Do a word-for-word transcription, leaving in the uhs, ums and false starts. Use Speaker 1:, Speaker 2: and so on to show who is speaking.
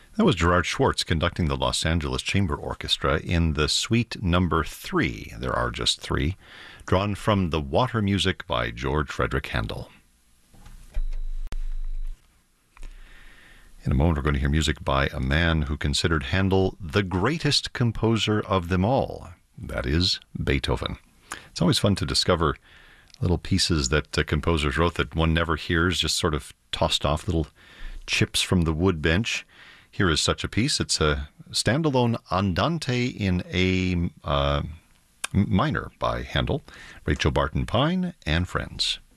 Speaker 1: That was Gerard Schwartz conducting the Los Angeles Chamber Orchestra in the Suite Number Three. There are just three, drawn from the Water Music by George Frederick Handel. In a moment, we're going to hear music by a man who considered Handel the greatest composer of them all. That is Beethoven. It's always fun to discover little pieces that uh, composers wrote that one never hears, just sort of tossed off, little chips from the wood bench. Here is such a piece. It's a standalone Andante in A uh, minor by Handel, Rachel Barton Pine and Friends.